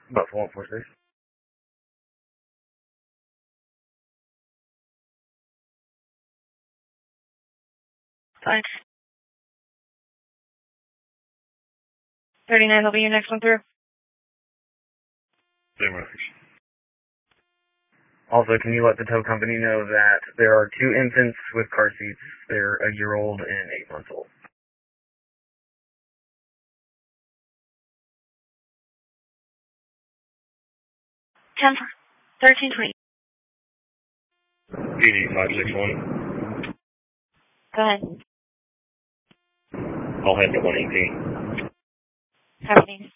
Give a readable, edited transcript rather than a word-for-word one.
Buffalo Enforcers. Fine. 39 will be your next one through. Also, can you let the tow company know that there are 2 infants with car seats? They're a year old and 8 months old. 10, 1320. PD 561. Go ahead. I'll head to 118. Happenings.